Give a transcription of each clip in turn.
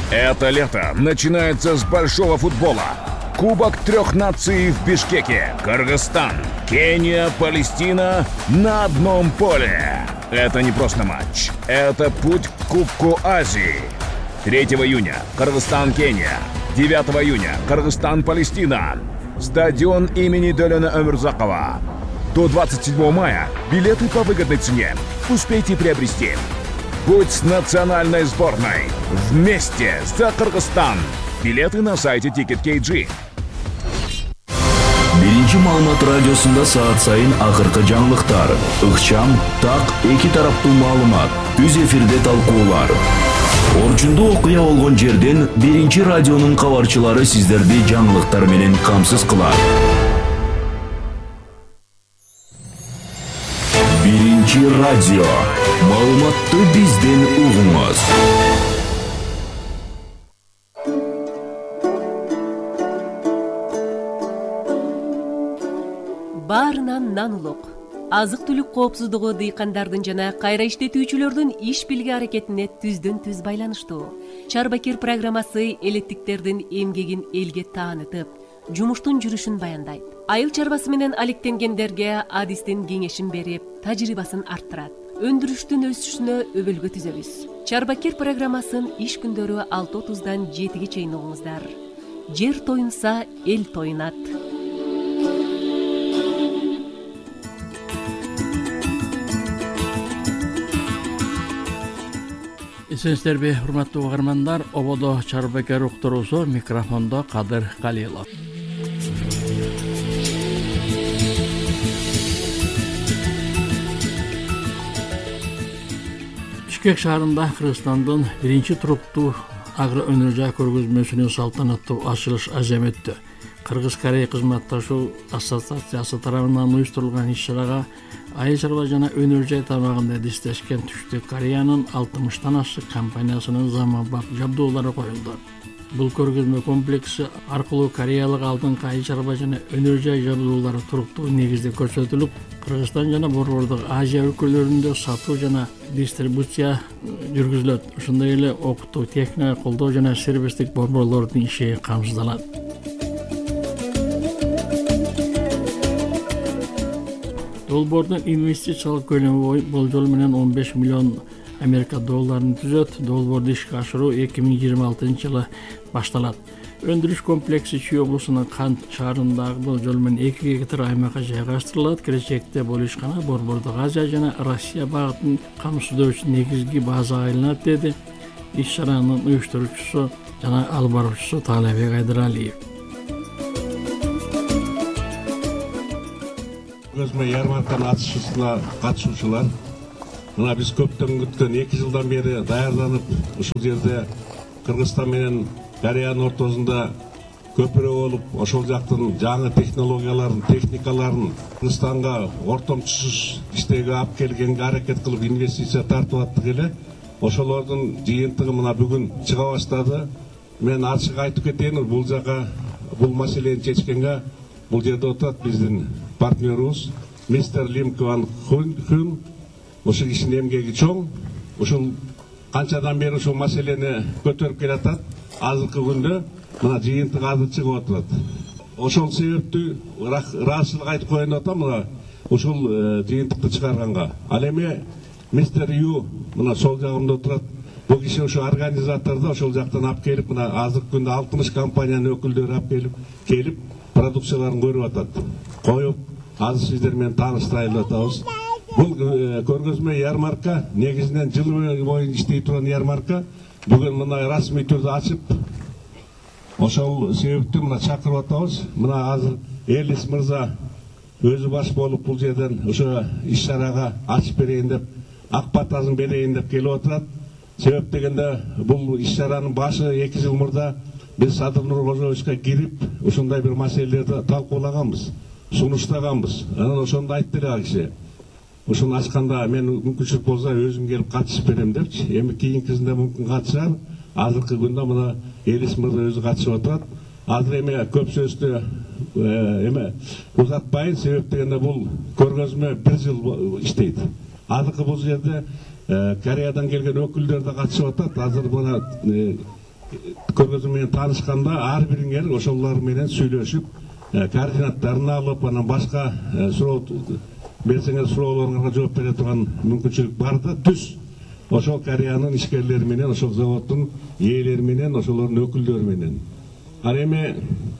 Это лето начинается с большого футбола. Кубок трех наций в Бишкеке. Кыргызстан, Кения, Палестина на одном поле. Это не просто матч. Это путь к Кубку Азии. 3 июня Кыргызстан, Кения. 9 июня Кыргызстан, Палестина. Стадион имени Далена Омурзакова. До 27 мая билеты по выгодной цене. Успейте приобрести. Будь с национальной сборной. Вместе за Кыргызстан. Билеты на сайте Ticket.kg. Биринчи маалымат радиосунда саат сайын акыркы жаңылыктар, ыкчам, так, эки тараптуу маалымат, түз эфирде талкуулар. Орчундуу окуя болгон жерден биринчи радионун кабарчылары сиздерди жаңылыктар менен камсыз кылат. Биринчи радио. Маалыматты бизден угуңуз. Баарынан нан улук. Азык-түлүк коопсуздугу дыйкандардын жана кайра иштетүүчүлөрдүн иш билги аракетине түздөн-түз байланыштуу. Чарбакир программасы элеттиктердин эмгегин элге таанытып, жумуштун жүрүшүн баяндайт. Айыл чарбасы менен алектенгендерге адистин кеңешин берип, тажрыйбасын арттырат. Өндүрүштүн өсүшүнө өбөлгө түзөбүз. Чарбакир программасын иш күндөрү 6:30-дан 7-ге чейин угуңуздар. Жер тоюнса, эл тоюнат. Эсенсиздерби, урматтуу угармандар, ободо Чарбакир уктуруусу, микрофондо Кадыр Калилов. Бишкек шаарында Кыргызстандын биринчи туруктуу агро өнөр жай көргөзмөсүнүн салтанаттуу ачылыш ажем өттү. Кыргыз-Корей кызматташуу ассоциациясы тарабынан уюштурулган иш-чарага айыл чарба жана өнөр жай тармагында диштешкен Түштүк Кореянын 60тан ашык компаниясынын заманбап жабдуулары коюлду. Бул көргөзмө комплекси аркылуу кореялык алдыңкы айыл чарба жана өнөр жай жабдуулары туруктуу негизде көрсөтүлүп, Кыргызстан жана Борбордук Азия өлкөлөрүндө сатуу жана дистрибуция жүргүзүлөт. Ошондой эле окутуу, техника колдоо жана сервистик борборлордун иши камсыздалат. Долбоордун инвестициялык көлөмү болжол менен 15 миллион Америка долларын түзөт. Долбоорду ишке ашыруу 2026-жылы башталат. Өндүрүш комплекси Чүй облусунун Кант шаарындагы болжол менен 2 гектар аймакка жайгаштырылат. Келечекте бул ишкана Борбордук Азия жана Россия багытын камсыздоочу негизги база айланат, деди иш-чаранын уюштуруучусу жана алып баруучусу Таалайбек Айдаралиев. Көзмө ярмарканын ачышына катышуучулар, мына биз көптөн күткөн 2 жылдан бери даярданып, ушул жерде Кыргызстан менен Кореянын ортосунда көпүрө болуп, ошол жактын жаңы технологияларын, техникаларын Кыргызстанга ортомчусуз иштеге алып келгенге аракет кылып инвестиция тартып аттык эле. Ошолордун жыйынтыгы мына бүгүн чыга баштады. Мен ачык айтып кетейин, бул жака бул маселени чечкенге бул жерде отурат биздин партнерубуз мистер Лим Кван Хун. Ошол кишинин эмгеги чоң. Ушул канчадан бери ушул маселени көтөрүп келатат. Азыркы күндө мына жыйынтык азыр чыгып отурат. Ошол себептүү ыраазычылык айтып коеюн деп атам, мына ушул жыйынтыкты чыгарганга. Ал эми мистер Ю мына сол жагымда отурат. Бул киши ошо организаторду ошол жактан алып келип, мына азыркы күндө 60 компаниянын өкүлдөрү алып келип продукцияларын көрүп атат. Коюп, азыр сиздер менен тааныштырайлы атабыз. Бул көргөзмө ярмарка негизинен жыл бою иштей турган ярмарка. Бүгүн мына расмий түрдө ачып, ошол себептен мына чакырып атабыз. Мына азыр Элис мырза өзү баш болуп бул жерден ошо иш-чарага ачып берейин деп, ак батасын берейин деп келип отурат. Себеп дегенде бул иш-чаранын башы 2 жыл мурда биз Садыр Нуркожоевичке кирип, ушундай бир маселелерди талкуулаганбыз, сунуштаганбыз. Анан ошондо айтты эле киши. Ушуну ачканда мен мүмкүнчүлүк болсо өзүм келип катышып берем депчи. Эми кийинкисинде мүмкүн катышар. Азыркы күндө мына Элис мырза өзү катышып отурат. Азыр эми көп сөздү эме узатпайын, себеп дегенде бул көргөзмө 1 жыл иштейт. Азыркы бул жерде Кореядан келген өкүлдөр да катышып атат. Азыр мына көргөзмө менен таанышканда ар бириңер ошолор менен сүйлөшүп, координаттарын алып, анан башка суроо берсеңер суроолоруңарга жооп бере турган мүмкүнчүлүк бар да, түз ошол Кореянын ишкерлери менен, ошол заводдун ээлери менен, ошолордун өкүлдөрү менен. Ал эми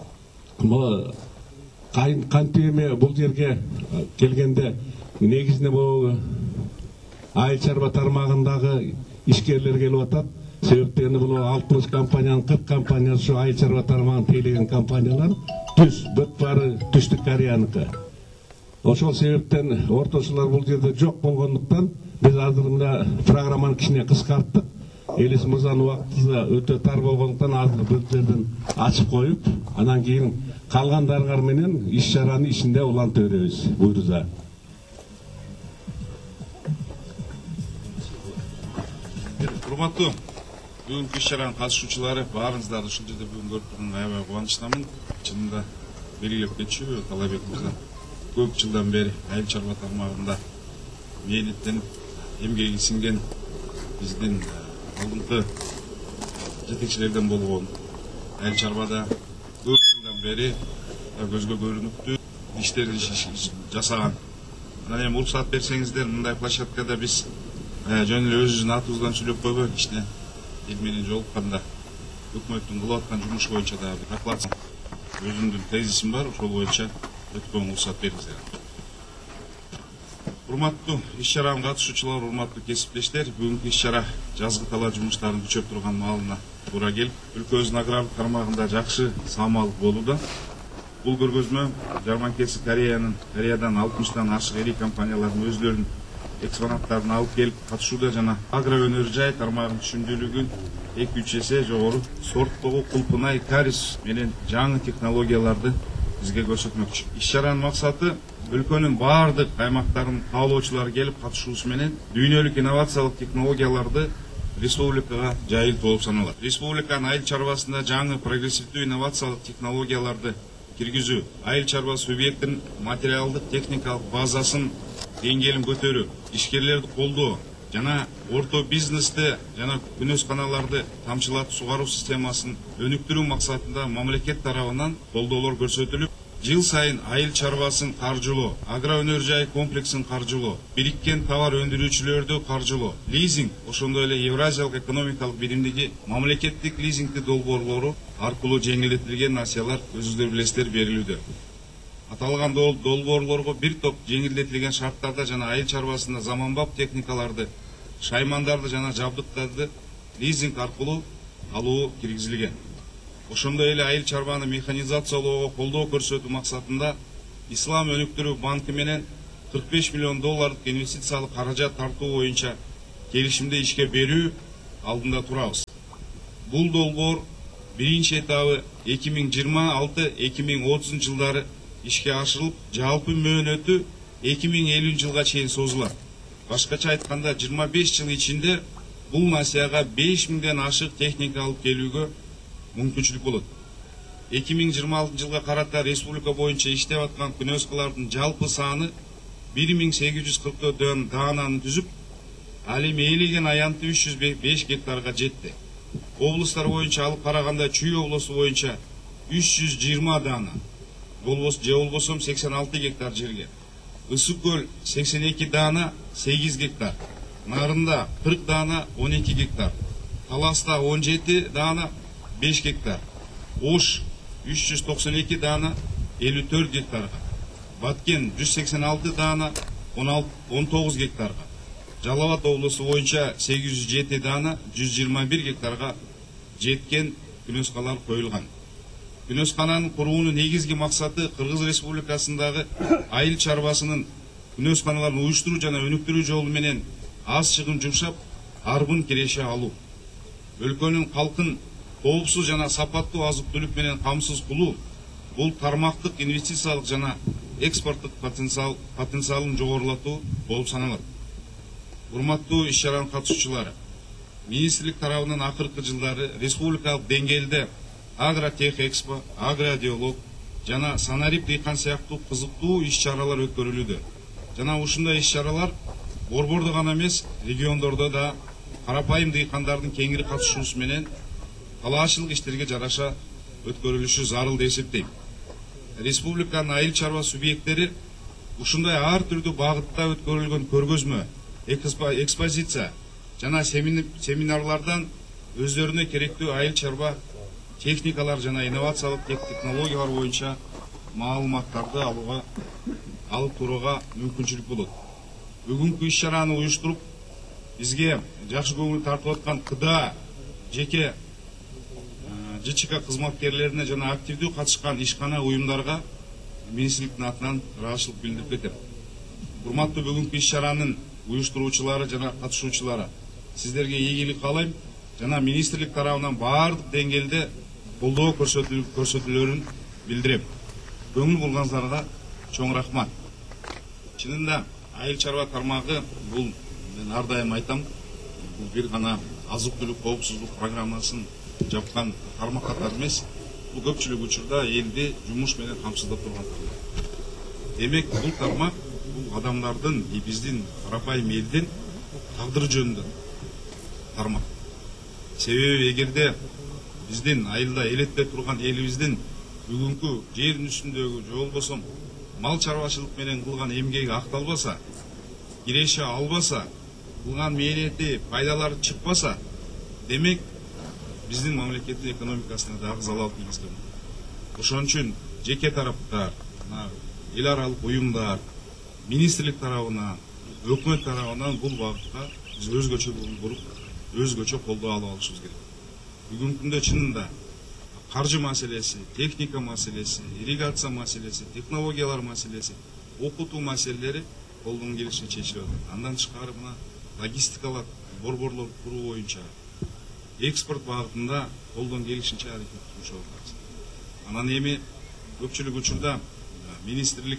кантип эми бул жерге келгенде негизинде бул айыл чарба тармагындагы ишкерлер келип атат. Себептен бул 60 компаниянын 40 компаниясы ушу айыл чарба тармагын тейлеген компаниялар, түз бүт баары Түштүк Кореяныкы. Ошол себептен орточулар бул жерде жок болгондуктан биз азыр мына программаны кичине кыскарттык. Элис мырзанын убакыты өтө тар болгондуктан азыр бул жерден ачып коюп, анан кийин калгандарыңар менен иш чараны ичинде уланта беребиз. Буйруза. Урматтуу бүгүнкү иш чаранын катышуучулары, баарыңыздарды ушул жерде бүгүн көрүп турганга аябай кубанычтамын. Чынында белгилеп кетчү Талайбек мырза көп жылдан бери айыл чарба тармагында мээнеттенип эмгеги сиңген биздин алдыңкы жетекчилерден болгон, айыл чарбада көп жылдан бери көзгө көрүнүктүү иштерди жасаган. Анан эми уруксат берсеңиздер, мындай площадкада биз жөн эле өзүбүздүн атыбыздан сүйлөп койбой, кичине эл менен жолукканда өкмөттүн кылып аткан жумушу боюнча да доклад өзүмдүн тезисим бар, ошол боюнча өткөнгө уруксат бериңиздер. Урматтуу иш чаранын катышуучулар, урматтуу кесиптештер, бүгүнкү иш чара жазгы талаа жумуштарын күчөп турган маалына туура келип, өлкөбүздүн агрардык тармагында жакшы саамалык болууда. Бул көргөзмө жарманкеси Кореядан 60тан ашык ири компаниялардын өзлөрүнүн экспонаттарын алып келип катышууда жана агро өнөр жай тармагынын түшүндүүлүгүн 2-3 эсе жогору сорттогу кулпунай карис менен жаңы технологияларды бизге көрсөтмөкчү. Иш чаранын максаты өлкөнүн баардык аймактарынын каалоочулары келип катышуусу менен дүйнөлүк инновациялык технологияларды республикага жайылтуу болуп саналат. Республиканын айыл чарбасында жаңы прогрессивдүү инновациялык технологияларды киргизүү, айыл чарба субъектинин материалдык техникалык базасын деңгээлин көтөрүү, ишкерлерди колдоо жана орто бизнести жана күнөс каналарды тамчылатып сугаруу системасын өнүктүрүү максатында мамлекет тарабынан колдоолор көрсөтүлүп, жыл сайын айыл чарбасын каржылоо, агро өнөр жай комплексин каржылоо, бириккен товар өндүрүүчүлөрдү каржылоо, лизинг, ошондой эле Евразиялык экономикалык биримдиги мамлекеттик лизингти долбоорлору аркылуу жеңилдетилген насыялар өзүңүздөр билесиздер берилүүдө. Аталган долбоорлорго бир топ жеңилдетилген шарттарда жана айыл чарбасында заманбап техникаларды, шаймандарды жана жабдыктарды лизинг аркылуу алуу киргизилген. Ошондой эле айыл чарбаны механизациялоого колдоо көрсөтүү максатында Ислам өнүктүрүү банкы менен $45 миллион инвестициялык каражат тартуу боюнча келишимди ишке берүү алдында турабыз. Бул долбоор биринчи этабы 2026-2030 жылдары ишке ашырылып, жалпы мөөнөтү 2050 жылга чейин созулат. Башкача айтканда 25 жыл ичинде бул насыяга 5000ден ашык техника алып келүүгө мүмкүнчүлүк болот. 2026 жылга карата республика боюнча иштеп аткан күнөскалардын жалпы саны 1844 даананы түзүп, ал эми ээлеген аянты 305 гектарга жетти. Облустар боюнча алып караганда Чүй облусу боюнча 320 даана, же болбосо 86 гектар жерге, Ысык көл 82 даана 8 гектар, Нарында 40 даана 12 гектар, Таласта 17 даана 5 гектар, Ош 392 даана 54 гектарга, Баткен 186 даана 19 гектарга, Жалал-Абад облусу боюнча 807 даана 121 гектарга жеткен күнөскалар коюлган. Күнөскананын куруунун негизги максаты Кыргыз Республикасындагы айыл чарбасынын күнөсканаларын уюштуруу жана өнүктүрүү жолу менен аз чыгым жумшап, арбын киреше алуу. Өлкөнүн калкын коопсуз жана сапаттуу азык-түлүк менен камсыз кылуу бул тармактык инвестициялык жана экспорттук потенциалын жогорулатуу болуп саналат. Урматтуу иш чаранын катышуучулары, министрлик тарабынан акыркы жылдары республикалык деңгээлде Агротехэкспо, Агродиалог жана Санарип дыйкан сыяктуу кызыктуу иш чаралар өткөрүлүүдө. Жана ушундай иш чаралар борбордо гана эмес, региондордо да карапайым дыйкандардын кеңири катышуусу менен талаашчылык иштерге жараша өткөрүлүшү зарыл деп эсептейм. Республиканын айыл чарба субъекттери ушундай ар түрдүү багытта өткөрүлгөн көргөзмө, экспозиция жана семинарлардан өздөрүнө керектүү айыл чарба техникалар жана инновациялык технологиялар боюнча маалыматтарды алып турууга мүмкүнчүлүк болот. Бүгүнкү иш-чараны уюштуруп, бизге жакшы көңүл тартып аткан КДА, жеке ЖЧК кызматкерлерине жана активдүү катышкан ишкана уюмдарга министрликтин атынан ыраазычылык билдирип кетем. Урматтуу бүгүнкү иш-чаранын уюштуруучулары жана катышуучулары, сиздерге ийгилик каалайм жана министрлик тарабынан баардык деңгээлде колдоо көрсөтүүлөрүн билдирем. Көңүл бурганыңыздарга чоң рахмат. Чынында айыл чарба тармагы бул, мен ар дайым айтам, бул бир гана азык-түлүк коопсуздук программасын жапкан тармак катары эмес, бул көпчүлүк учурда элди жумуш менен камсыздап турган тармак. Демек бул тармак бул адамдардын, биздин карапайым элдин тагдыры жөнүндө тармак. Себеби эгерде биздин айылда элетте турган элибиздин бүгүнкү жердин үстүндөгү же болбосо мал чарбачылык менен кылган эмгеги акталбаса, киреше албаса, кылган мээнети, пайдалары чыкпаса, демек биздин мамлекеттин экономикасына дагы залал тийгизген. Ошон үчүн жеке тараптар, эл аралык уюмдар, министрлик тарабынан, өкмөт тарабынан бул багытта биз өзгөчө буруп, өзгөчө колдоо алып алышыбыз керек. Бүгүнкү күндө чынында каржы маселеси, техника маселеси, ирригация маселеси, технологиялар маселеси, окутуу маселелери колдон келишинче чечилип атат. Андан тышкары мына логистикалык борборлор куруу боюнча экспорт багытында колдон келишинче аракет кылышып атабыз. Анан эми көпчүлүк учурда министрлик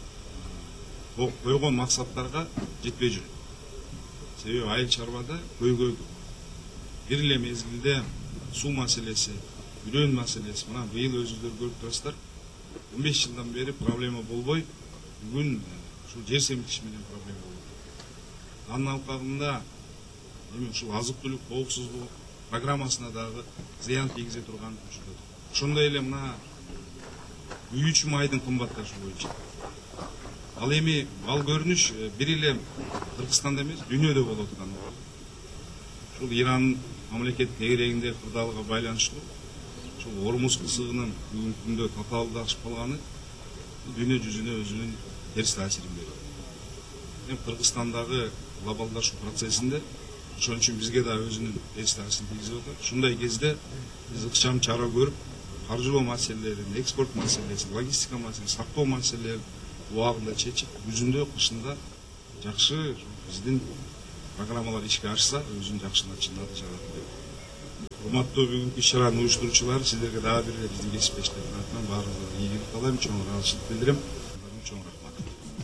койгон максаттарга жетпей жүр. Себеби айыл чарбада көйгөй бир эле мезгилде суу маселеси, үрөн маселеси, мына быйыл өзүңүздөр көрүп турасыздар, 15 жылдан бери проблема болбой, бүгүн ушул жер семиртиш менен проблема болот. Анын алкагында эми ушул азык-түлүк коопсуздугу программасына дагы зыян тийгизе турган учурда. Ошондой эле мына үйүчү майдын кымбатташы боюнча. Ал эми ал көрүнүш бир эле Кыргызстанда эмес, дүйнөдө болуп аткан. Ушул Иран мамлекет тегерегинде кырдаалыга байланыштуу ушул Ормуз кысыгынын бүгүнкү күндө татаалдашып калганы дүйнө жүзүнө өзүнүн терс таасирин берет. Эми Кыргызстандагы глобалдашуу процессинде ошон үчүн бизге да өзүнүн терс таасирин тийгизип атат. Ушундай кезде биз ыкчам чара көрүп, каржылоо маселелерин, экспорт маселесин, логистика маселесин, сактоо маселелерин убагында чечип, күзүндө, кышында жакшы биздин программалар ишке ашса, өзүнүн жакшы натыйжаларды чыгарат деп. Урматтуу бүгүнкү иш-чаранын уюштуруучулары, сиздерге дагы бир биздин кесиптештердин атынан баарыңыздарга ийгилик каалайм, чоң ыраазычылык билдирем. Чоң рахмат.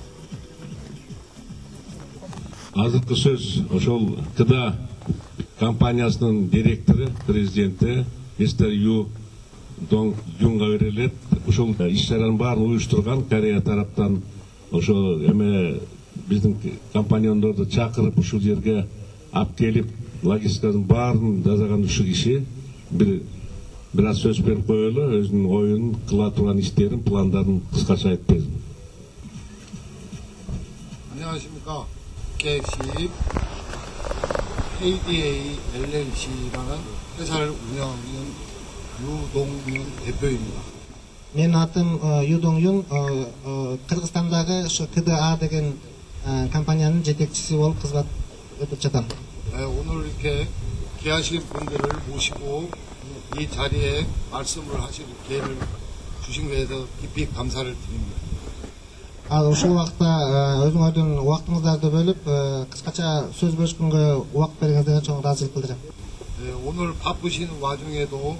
Азыркы сөз ошол КДА компаниясынын директору, президенти мистер Ю Донгюнга берилет. Ушул иш-чаранын баарын уюштурган Корея тараптан ошо эме биздин компаньондорду чакырып ушул жерге алып келип, логистиканын баарын жасаган ушул киши бир аз сөз берип коелу, өзүнүн оюн, кыла турган иштерин, пландарын кыскача айтып берсин. 안녕하십니까. KFC ADA LLC라는 회사를 운영하는 유동윤 대표입니다. Мен атым Юдонгюн, Кыргызстандагы ошо КДА деген компаниянын жетекчиси болуп кызмат өтүп жатам. 오늘 이렇게 귀하신 분들을 모시고 이 자리에 말씀을 하실 기회를 주신 것에 대해서 깊이 감사를 드립니다. Ал ушул убакта өзүңөрдүн убактыңыздарды бөлүп кыскача сөз беришкөнгө убакыт бергениңизге чоң ыраазычылык билдирем. 오늘 바쁘신 와중에도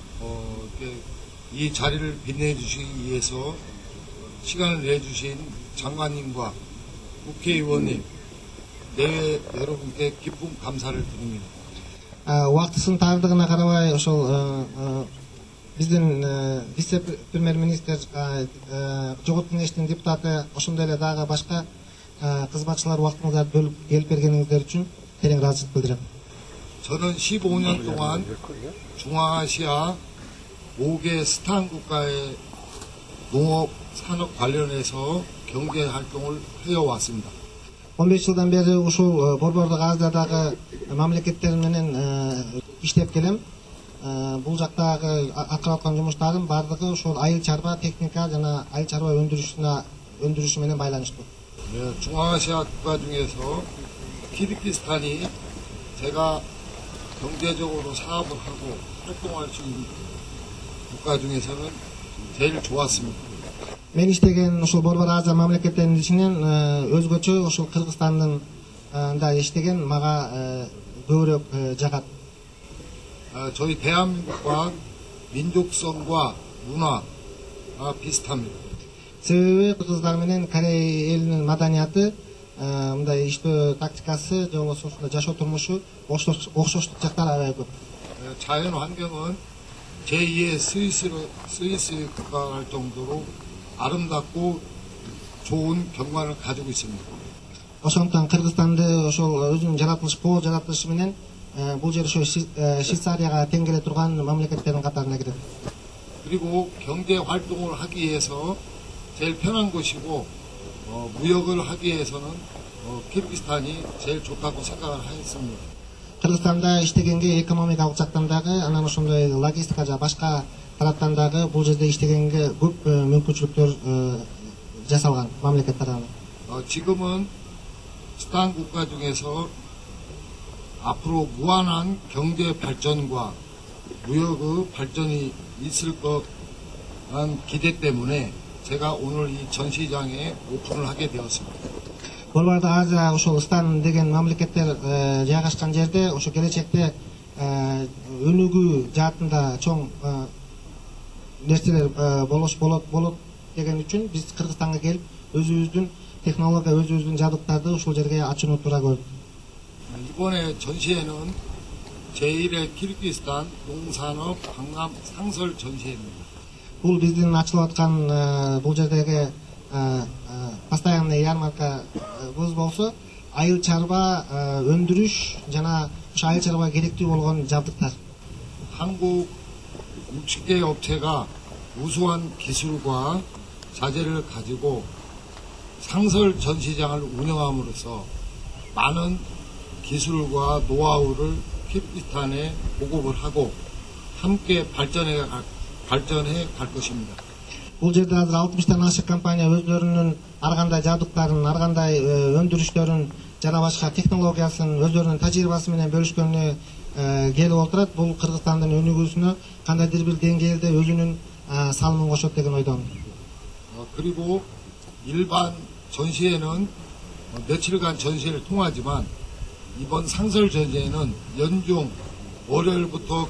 이 자리를 빛내주시기 위해서 시간을 내주신 장관님과 국회의원님, 내외 여러분께 깊은 감사를 드립니다. Убактысын таардыгына карабай ошол биздин вице премьер-министр, жогорку кеңештин депутаты, ошондой эле дагы башка кызматчылар убактыңыздарды бөлүп келип бергениңиздер үчүн терең ыраазычылык билдирем. 저는 15년 동안 중앙아시아 5개 스탄 국가의 농업 산업 관련해서 경제 활동을 해왔습니다. 15 жылдан бері ушул Борбордук Азиядагы мамлекеттер менен иштеп келем. Бул жактагы аткарып аткан жумуштарым бардыгы ушул айыл чарба техника жана айыл чарба өндүрүшү менен байланыштуу. 네, 중앙아시아 국가 중에서 키르기스탄이 제가 경제적으로 사업을 하고 활동할 수 있는 국가 중에서는 제일 좋았습니다. Мен иштеген ушул Борбор Азия мамлекеттеринин ичинен өзгөчө ушул Кыргызстандын да иштеген мага көбүрөөк жагат. 저희 대한민국과 민족성과 문화가 비슷합니다. Себеби кыргыздар менен Корей элинин маданияты, мындай иштөө тактикасы, же болбосо ушундай жашоо турмушу окшоштук жактары аябай көп. 자연 환경은 제2의 스위스 국가가 할 정도로 아름답고 좋은 경관을 가지고 있습니다. Ошондуктан Кыргызстанды ошол өзүнүн кол жаратылышы менен бул жер ошо Швейцарияга тең келе турган мамлекеттердин катарына кирет. 그리고 경제 활동을 하기 위해서 제일 편한 곳이고 무역을 하기 위해서는 키르기스탄이 제일 좋다고 생각을 했습니다. Кыргызстанда иштегенге экономикалык жактан дагы, анан ошондой логистика жана башка тараптан дагы бул жерде иштегенге көп мүмкүнчүлүктөр жасалган мамлекет тарабынан. 지금은 스탄 국가 중에서 앞으로 무한한 경제 발전과 무역의 발전이 있을 것한 기대 때문에 제가 오늘 이 전시장에 오픈을 하게 되었습니다. Борбордук Азия ошол Стан деген мамлекеттер жайгашкан жерде ошо келечекте өнүгүү жаатында чоң нерселер болот деген үчүн биз Кыргызстанга келип өзүбүздүн технология, өзүбүздүн жабдыктарды ушул жерге ачууну туура көрдүк. 이번에 전시회는 제1회 키르기스탄 농산업 강남 상설 전시회입니다. Бул биздин ачылып аткан бул жердеги постоянный ярмарка болсо айыл чарба өндүрүш жана ошо айыл чарбага керектүү болгон жабдыктар. 한국 60개 업체가 우수한 기술과 자재를 가지고 상설 전시장을 운영함으로써 많은 기술과 노하우를 키르기스탄에 보급을 하고 함께 발전해 갈 것입니다. Бул жерде азыр 60тан ашык компания өздөрүнүн ар кандай жабдыктарын, ар кандай өндүрүштөрүн жана башка технологиясын өздөрүнүн тажрыйбасы менен бөлүшкөнү келип отурат. Бул Кыргызстандын өнүгүүсүнө кандайдыр бир деңгээлде өзүнүн салымын кошот деген ойдомун. 그리고 일반 전시회는 며칠간 전시회를 통하지만 이번 상설 전시회는 연중 월요일부터